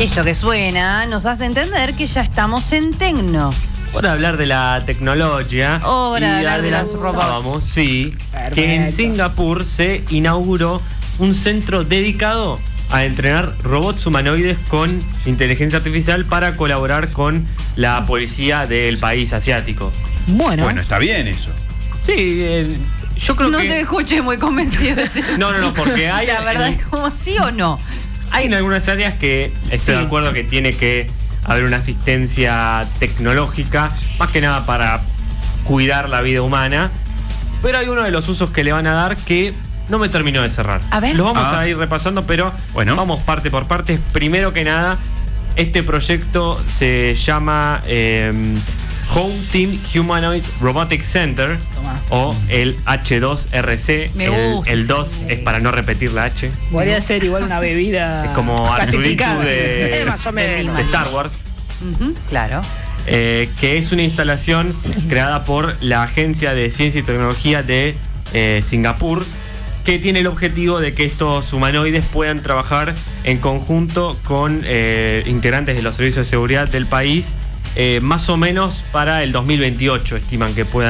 Esto que suena nos hace entender que ya estamos en Tecno. Hora de hablar de la tecnología. Hora de hablar de los robots. Sí, que en Singapur se inauguró un centro dedicado a entrenar robots humanoides con inteligencia artificial para colaborar con la policía del país asiático. Bueno, está bien eso. Sí, yo creo No que... te escuché muy convencido de eso. No, porque hay... La verdad es como sí o no. Hay en algunas áreas que estoy de acuerdo que tiene que haber una asistencia tecnológica, más que nada para cuidar la vida humana, pero hay uno de los usos que le van a dar que no me terminó de cerrar. A ver. Lo vamos a ir repasando, pero vamos parte por parte. Primero que nada, este proyecto se llama Home Team Humanoid Robotics Center, o el H2RC. Me gusta el 2 es para no repetir la H. podría ser igual una bebida. Es como R2D2 clasificada. de Más o menos. de Star Wars. Claro. Que es una instalación creada por la Agencia de Ciencia y Tecnología de Singapur, que tiene el objetivo de que estos humanoides puedan trabajar en conjunto con integrantes de los servicios de seguridad del país, más o menos para el 2028 estiman que puedan